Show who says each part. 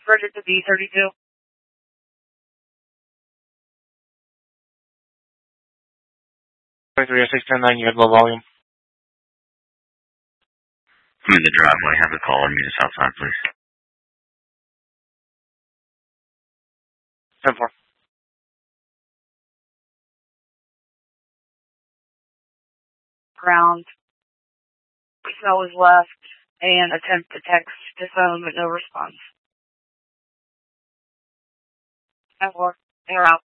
Speaker 1: Frederick to B32. You had low volume.
Speaker 2: I'm in the driveway. Have a caller meet us outside, please.
Speaker 1: 10-4. Ground. Snow is left and attempt to text to phone, but no response. 10-4. They're out.